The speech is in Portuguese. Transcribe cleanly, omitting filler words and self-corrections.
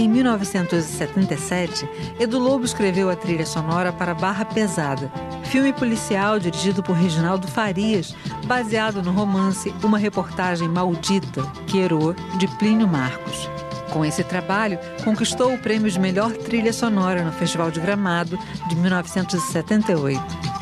Em 1977, Edu Lobo escreveu a trilha sonora para Barra Pesada, filme policial dirigido por Reginaldo Farias, baseado no romance Uma Reportagem Maldita, Querô, de Plínio Marcos. Com esse trabalho, conquistou o prêmio de melhor trilha sonora no Festival de Gramado de 1978.